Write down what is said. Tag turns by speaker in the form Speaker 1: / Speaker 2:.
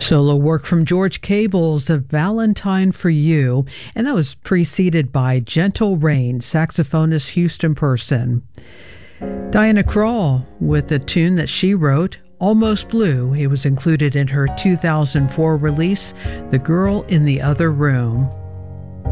Speaker 1: Solo work from George Cable's A Valentine for You, and that was preceded by Gentle Rain, saxophonist Houston Person. Diana Krall with a tune that she wrote, Almost Blue. It was included in her 2004 release, The Girl in the Other Room.